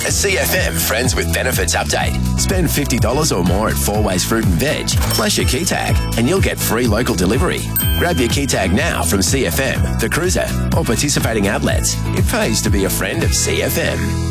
A CFM Friends with Benefits update. Spend $50 or more at 4Ways Fruit and Veg, plus your key tag, and you'll get free local delivery. Grab your key tag now from CFM, The Cruiser, or participating outlets. It pays to be a friend of CFM.